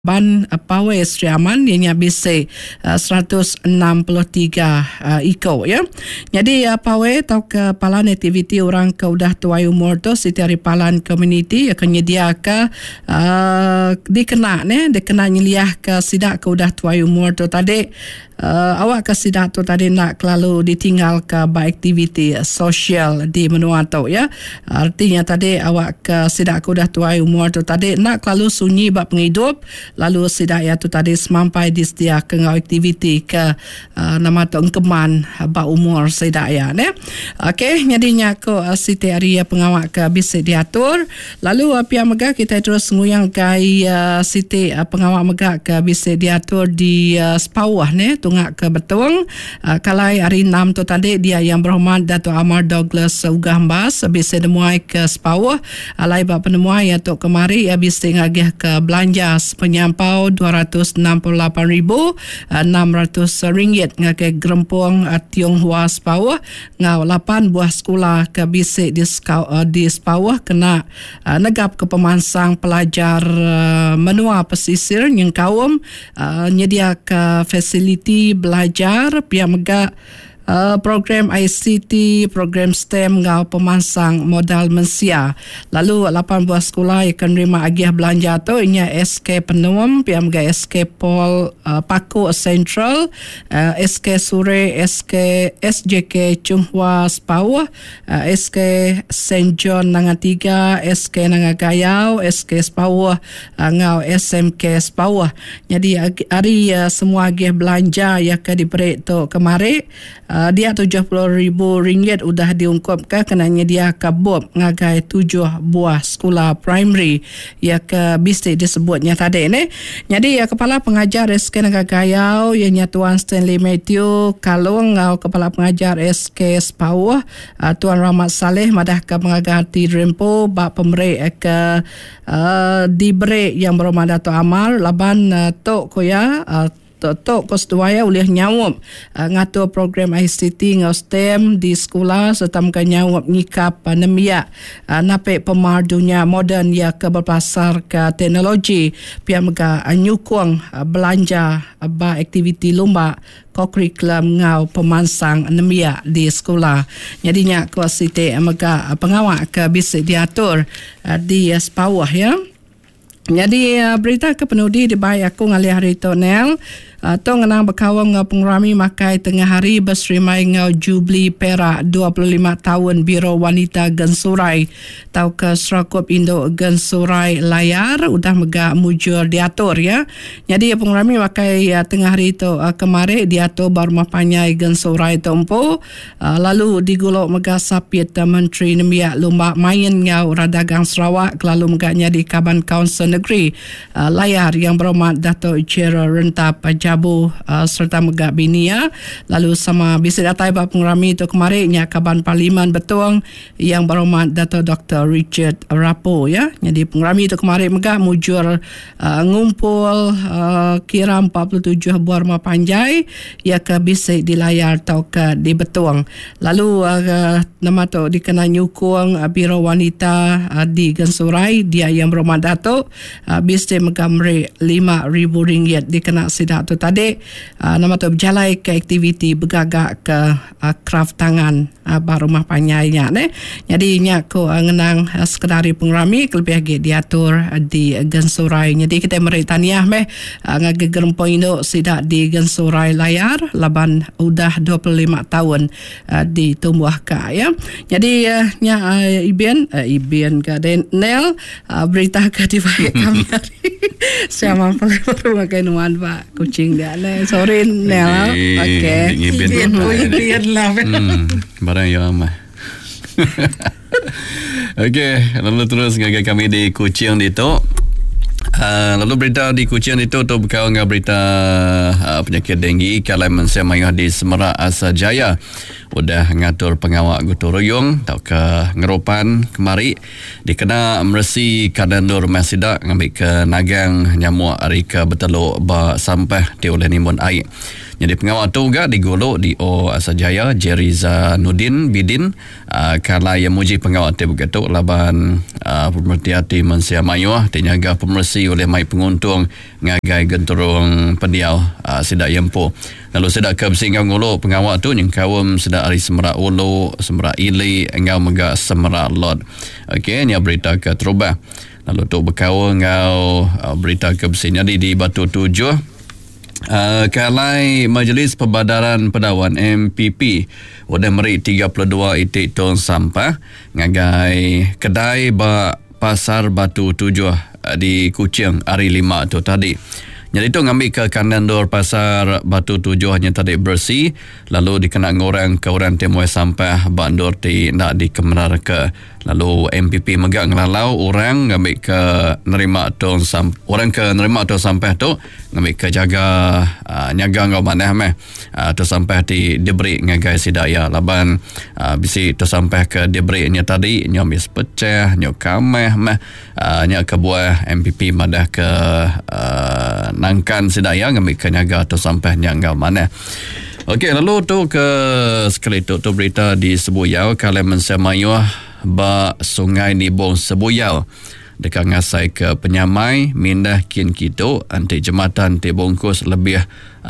Ban Pawai Sri Aman ianya bisik 163 ikut ya. Jadi Pawai atau kepalan aktiviti orang ke udah tuai umur tu Siti Aripalan Community akan menyediakan dikena nyeliah ke sidak ke udah tuai umur tu tadi. Awak ke sidak tu tadi nak lalu ditinggal ke aktiviti sosial di menua tu ya. Artinya tadi awak ke sidak ke udah tuai umur tu tadi nak lalu sunyi bab penghidup lalu sidak ya tu tadi semampai disediakan aktiviti ke nama tu engkeman bab umur sidak ya ne. Okey, nyadinya ko Siti Aria pengawak ke bisik diatur. Lalu pihak megah kita terus nguyang kai Siti pengawak megah ke bisik diatur di Sepawah ne tungak ke Betung. Kalai hari 6 tu tadi dia yang berhormat Dato' Amar Douglas Ugah Mbas bisik demuai ke Sepawah. Alai bab penemuai ya tu kemari ya bisik ngagih ke belanja penyampau RM268,600 ngagih gerempung Tionghoa Sepawah ngau 8 buah sekolah ke bisik di Sepawah kena negap ke pemansang pelajar menua pesisir yang kaum nyedia ke fasiliti belajar pihak megah program ICT, program STEM ngau pemansang modal mensia. Lalu 8 buah sekolah yang menerima agiah belanja tu ianya SK Penum, pihak megah SK Pol Paku Central, SK Sure, SJK Chunghua Sepawah, SK St. John Nanga 3, SK Nanga Gayau, SK Sepawah ngau SMK Sepawah. Jadi hari semua agiah belanja yang diberi tu kemari dia RM70,000 udah diungkapkan kenanya dia kabut ngagai 7 buah sekolah primary ya ke bisik disebutnya tadi ni. Jadi ya kepala pengajar SK Negara Gayau ianya Tuan Stanley Matthew Kalung ngau kepala pengajar SK Sepawah Tuan Rahmat Saleh madah ke pengajar di Rempo bak pemberi ke diberi yang berhormat Dato' Amar laban tok koya Tok Kostuaya boleh nyawap ngatur program ICT ngau STEM di sekolah serta muka nyawap nyikap nemiak napik pemar dunia moden ya ke berpasar ke teknologi pihak muka nyukung belanja ba aktiviti lomba kurikulum ngau pemansang nemiak di sekolah. Jadinya kuasiti muka pengawak ke bisik diatur di Sepawah ya. Jadi berita ke penudi dibayar aku ngalih hari tonel atau ngenang berkawang ngau pengrami makai tengah hari berserimai ngau Jubli Perak 25 tahun Biro Wanita Gensurai tau ke Serakup Indo Gensurai Layar udah megah mujur diatur ya. Jadi pengrami makai tengah hari tu kemarin diatur berumah panyai Gensurai Tompo lalu digulok megah sapit Menteri Nemiak Lomba Main ngau Radagang Sarawak lalu megahnya di Kaban Kaunsil Negeri Layar yang berhormat Dato' Chera Rentap Jabu serta megah Binia lalu sama bisik datai bab pengrami itu kemarinnya Kaban Parlimen Betung yang berhormat Dato' Dr. Richard Rapo ya. Jadi pengrami itu kemarin megah mujur ngumpul kira 47 buah rumah panjai ya ke bisik di Layar atau ke di Betung. Lalu nama tu dikenal nyukung Biro Wanita di Gensurai dia yang berhormat Dato' bisik megah meri RM5,000 dikena sidak tu tadi nama tu berjalai ke aktiviti bergagak ke kraft tangan rumah panyainya ne. Jadi nya ko ngenang sekedari pengrami kelebih lagi diatur di Gensurai. Jadi kita meri tahniah meh ngage gerempong induk sidak di Gensurai Layar laban udah 25 tahun ditumbuh ka ya. Jadi nya Iben ke Nel berita ke dibaik kami hari. Saya mampu pakai nuan Pak kucing dia ne. Sorry Nel. Okey. Iben lah. Barang yang ramai. Okey, lalu terus dengan kami di Kuching itu. Lalu berita di Kuching itu tu berkaitan dengan berita penyakit denggi kalai mensia mayah di Semerak Asal Jaya. Udah ngatur pengawak gotong royong tau ke ngeropan kemari dikena meresi kadandur masidak ngambil ke nagang nyamuk hari ke beteluk ba sampah di oleh nimbun air. Jadi pengawal tu juga digolok di Asajaya Jerry Zanudin Bidin kala yang muji pengawal tu begitu laban pemerhati hati Mensia Mayuah tinyaga pemersi oleh mai penguntung ngagai genturung pendiau sidak yempo. Lalu sedak ke bersinggang ngolo pengawal tu yang kawam sedak hari Semerak Ulu, Semerak Ili, engau mega Semerak Lot. Okey, ni berita ke Terubah. Lalu tu berkawal engau berita ke bersinggang di Batu Tujuh. Kalai Majlis Pembadaran Pedawan MPP udah meri 32 itik ton sampah ngagai kedai pasar Batu Tujuh di Kuching hari 5 tu tadi. Jadi itu ngambil ke kanan dor pasar Batu Tujuh hanya tadi bersih, lalu dikena ngorang ke orang temuai sampah bandor di nak dikemerar ke. Lalu MPP megak ngelalau orang ngambil ke nerima tong orang ke nerima tong sampah tu ngambil ke jaga nyaga ngau mana meh tu sampah di diberi ngagai sidaya laban bisi tu sampah ke diberi nya tadi nyomis pecah nyok kameh meh nya ke buah MPP madah ke nangkan sidaya ngambil ke nyaga tu sampah nyangau mana. Okey, lalu tu ke sekali tu berita di Sebuyau kalau Mensia Mayuah ba Sungai Nibong Sebuyau dekat ngasai ke Penyamai mindah kin kito anti jematan ti bongkos lebih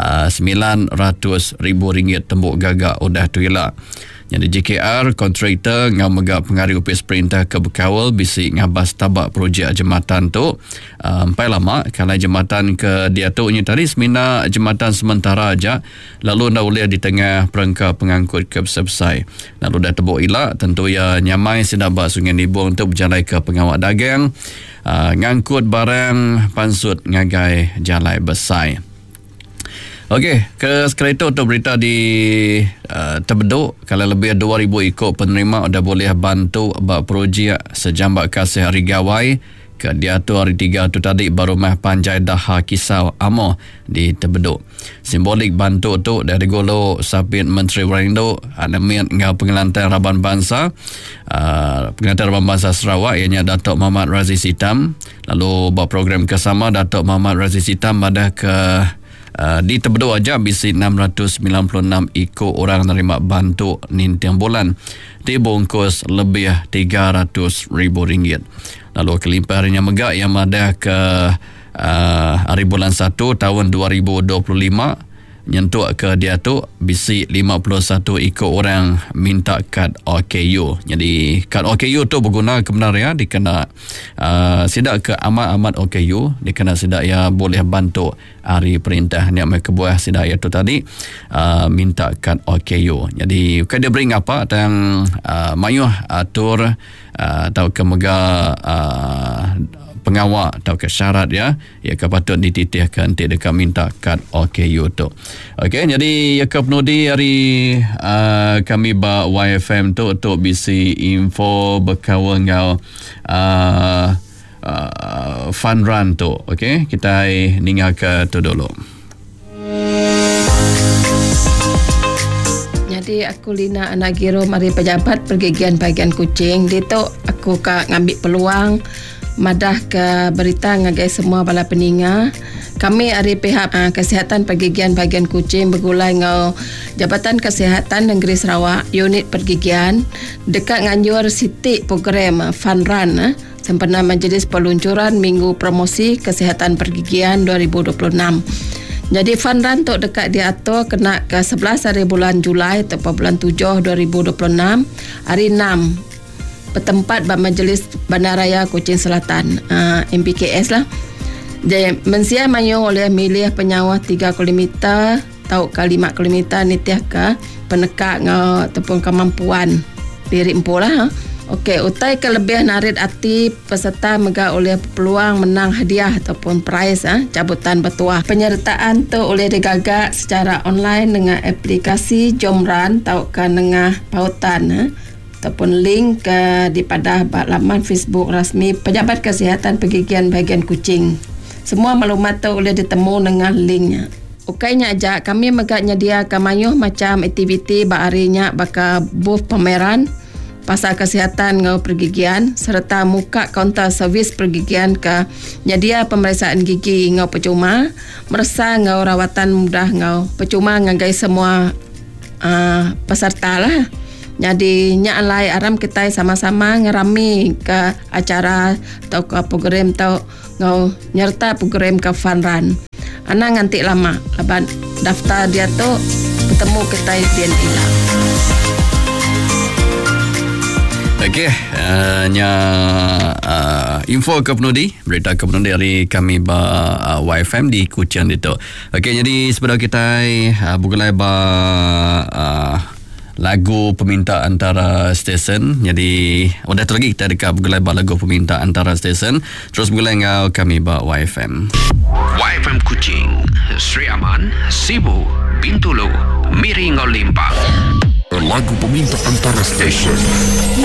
RM900,000 tembuk gagak udah tuila. Jadi JKR kontraktor ngau megak pengarih upis perintah ke Bekawal bisi ngabas tabak projek jematan tu empai lama kalau jematan ke dia tu nya tadi semina jematan sementara aja lalu dah boleh di tengah perangka pengangkut ke besar-besar lalu dah tebuk ilak tentu ya nyamai sedabak Sungai Nibong untuk berjalan ke pengawak dagang ngangkut barang pansut ngagai jalan besar. Okey, ke sekali itu untuk berita di Tebeduk kalau lebih 2,000 ikut penerima dah boleh bantu buat projek sejambak kasih hari gawai ke dia tu hari 3 tu tadi baru mah Panjai Daha Kisau Amo di Tebeduk. Simbolik bantu tu dari golo Sapit Menteri Warindo Anamin ngau pengelantar Raban Bangsa pengelantar Raban Bangsa Sarawak ianya Datuk Muhammad Raziz Hitam lalu buat program kesama Datuk Muhammad Raziz Hitam pada ke di Tebeduk aja bisi 696 ikut orang nerima bantu nintiang bulan dibungkus lebih RM300,000. Lalu kelimpahannya megak yang ada ke hari bulan 1 tahun 2025 nyentuk ke dia tu bisi 51 ikut orang minta kad OKU. Jadi kad OKU tu berguna kebenaran dikena sidak ke amat OKU dikena sidak ya boleh bantu hari perintah ni mai kebuah sidak ya tu tadi minta kad OKU. Jadi bukan dia bring apa tang mayuh atur atau ke mega pengawak atau ke syarat ya patut dititihkan nanti dekat minta kad OKU tu. Okey, jadi ya ke penudi hari kami ba YFM tu untuk bisi info berkawan ngau fun run tu. Okey, kita ningal ke tu dulu. Jadi aku Lina anak giro mari pejabat pergigian bagian Kuching dia tu aku ngambil peluang madah ke berita ngagai semua bala peninga. Kami dari pihak kesihatan pergigian bagian Kuching bergulai ngau Jabatan Kesihatan Negeri Sarawak unit pergigian dekat nganjur siti program fun run sempena majlis peluncuran Minggu Promosi Kesihatan Pergigian 2026. Jadi fun run tu dekat diatur kena ke 11 hari bulan Julai atau bulan 7 2026 hari 6 bertempat Majlis Bandaraya Kuching Selatan MPKS lah. Jadi Mensia Mayuh oleh milih penyawa 3 km tau ke 5 km nitiah ke penekak ataupun kemampuan diri empu lah. Okey, utai kelebihan narid hati peserta mega oleh peluang menang hadiah ataupun prize cabutan bertuah. Penyertaan tu oleh digagak secara online dengan aplikasi Jomran tau ke nengah pautan ataupun link ke di pada laman Facebook rasmi Pejabat Kesihatan Pergigian Bahagian Kuching. Semua maklumat tu boleh ditemu dengan linknya. Ukainya aja kami megak nyedia ke mayuh macam aktiviti baharinya baka booth pameran pasal kesihatan ngau pergigian serta muka kaunter servis pergigian ke nyedia pemeriksaan gigi ngau percuma, merasa ngau rawatan mudah ngau percuma ngagai semua peserta lah. Jadi nya alai aram kita sama-sama ngerami ke acara atau ke program atau ngau nyerta program ke fun run. Ana nganti lama laban daftar dia tu bertemu kita DNI lah. Okey, info ke penudi, berita ke penudi dari kami ba YFM di Kuching itu. Okey, jadi sebelum kita bukulai ba lagu peminta antara stesen. Jadi udah tu lagi kita dekat bukulai ba lagu peminta antara stesen. Terus bukulai ngau kami ba YFM. YFM Kuching, Sri Aman, Sibu, Bintulu, Miring Olimpang. Lagu peminta antara stesen.